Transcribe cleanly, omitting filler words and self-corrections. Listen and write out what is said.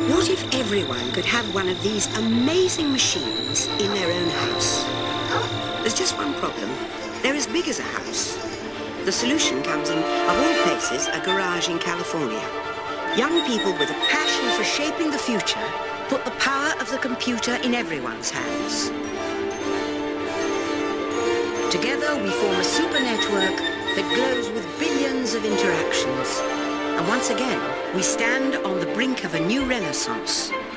What if everyone could have one of these amazing machines in their own house? There's just one problem. They're as big as a house. The solution comes in, of all places, a garage in California. Young people with a passion for shaping the future put the power of the computer in everyone's hands. Together we form a super network that glows with billions of interactions. And once again, we stand on the brink of a new renaissance.